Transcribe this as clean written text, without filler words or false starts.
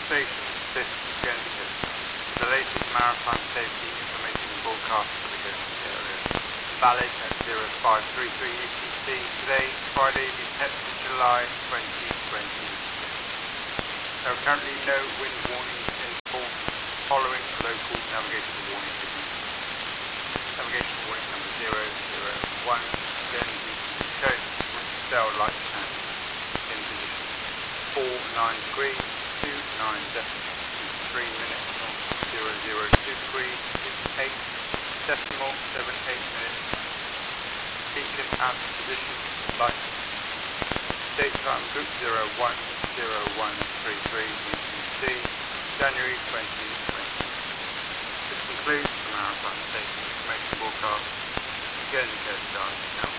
Station 5th Guernsey Coast. The latest maritime safety information broadcast for the Guernsey area. Valid at 0533 UTC. Today, Friday, the 10th of July 2026. There are currently no wind warnings in force following local navigation warning signals. Navigation warning number 001, Guernsey Coast, with sail light and in position 49 degrees, 29 decimals, 3 minutes north, 002 degrees, 8 decimal, 78 minutes, beacon out of position, light. Date time group 010133 UTC, January 2020. This concludes the Maritime Safety Information Broadcast. Guernsey Coast Guard now.